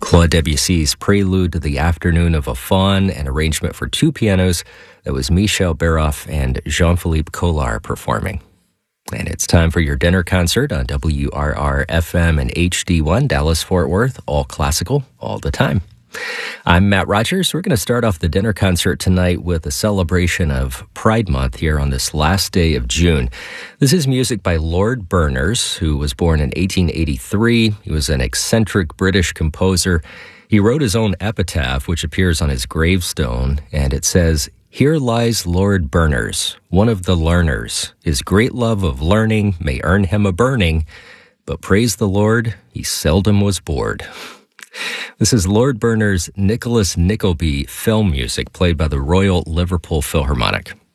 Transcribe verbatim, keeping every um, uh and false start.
Claude Debussy's Prelude to the Afternoon of a Faun, an arrangement for two pianos that was Michel Baroff and Jean-Philippe Collard performing. And it's time for your dinner concert on W R R F M and H D one, Dallas-Fort Worth, all classical, all the time. I'm Matt Rogers. We're going to start off the dinner concert tonight with a celebration of Pride Month here on this last day of June. This is music by Lord Berners, who was born in eighteen eighty-three. He was an eccentric British composer. He wrote his own epitaph, which appears on his gravestone, and it says, "Here lies Lord Berners, one of the learners. His great love of learning may earn him a burning, but praise the Lord, he seldom was bored." This is Lord Berners' Nicholas Nickleby film music played by the Royal Liverpool Philharmonic.